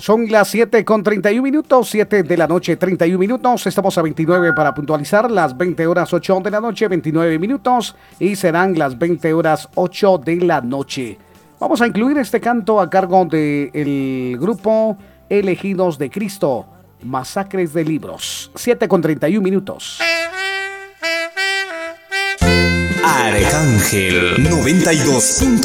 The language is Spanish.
Son las 7:31, 7 de la noche, 31 minutos. Estamos a 29 para puntualizar las 20 horas 8 de la noche, 29 minutos. Y serán las 20 horas 8 de la noche. Vamos a incluir este canto a cargo del grupo Elegidos de Cristo, Masacres de Libros. 7:31 minutos. Arcángel 92.3